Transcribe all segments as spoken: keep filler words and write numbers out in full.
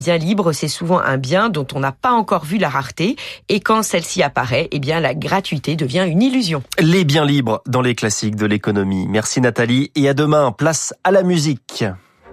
Bien libre, c'est souvent un bien dont on n'a pas encore vu la rareté. Et quand celle-ci apparaît, eh bien, la gratuité devient une illusion. Les biens libres dans les classiques de l'économie. Merci Nathalie et à demain. Place à la musique.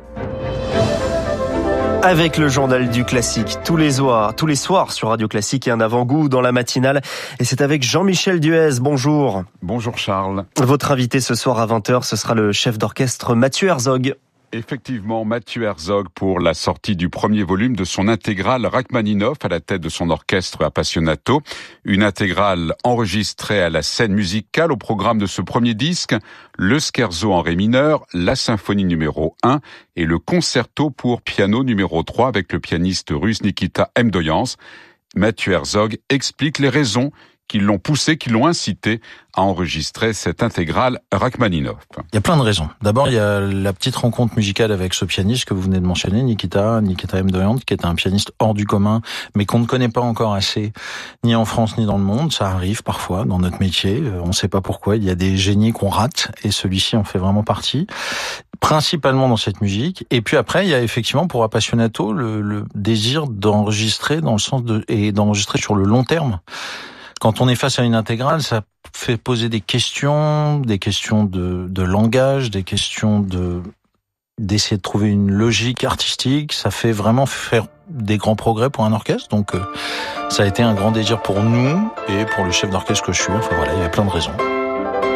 Avec le journal du classique, tous les soirs, tous les soirs sur Radio Classique et un avant-goût dans la matinale. Et c'est avec Jean-Michel Duez. Bonjour. Bonjour Charles. Votre invité ce soir à vingt heures, ce sera le chef d'orchestre Mathieu Herzog. Effectivement, Mathieu Herzog pour la sortie du premier volume de son intégrale Rachmaninov à la tête de son orchestre Appassionato. Une intégrale enregistrée à la scène musicale au programme de ce premier disque, le scherzo en ré mineur, la symphonie numéro un et le concerto pour piano numéro trois avec le pianiste russe Nikita Mdoyans. Mathieu Herzog explique les raisons qui l'ont poussé, qui l'ont incité à enregistrer cette intégrale Rachmaninov. Il y a plein de raisons. D'abord, il y a la petite rencontre musicale avec ce pianiste que vous venez de mentionner, Nikita, Nikita Mdoyans, qui est un pianiste hors du commun, mais qu'on ne connaît pas encore assez, ni en France ni dans le monde. Ça arrive parfois dans notre métier. On ne sait pas pourquoi. Il y a des génies qu'on rate, et celui-ci en fait vraiment partie. Principalement dans cette musique. Et puis après, il y a effectivement pour Appassionato le, le désir d'enregistrer dans le sens de, et d'enregistrer sur le long terme. Quand on est face à une intégrale, ça fait poser des questions, des questions de, de langage, des questions de d'essayer de trouver une logique artistique. Ça fait vraiment faire des grands progrès pour un orchestre. Donc, euh, ça a été un grand désir pour nous et pour le chef d'orchestre que je suis. Enfin voilà, il y a plein de raisons.